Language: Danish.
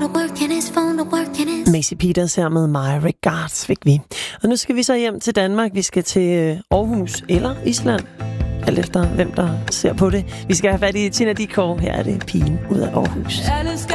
Macy Peters her med My Regards fik vi. Og nu skal vi så hjem til Danmark. Vi skal til Aarhus eller Island. Alt efter hvem der ser på det. Vi skal have fat i Tina Dickow. Her er det Pigen ud af Aarhus. Alle skal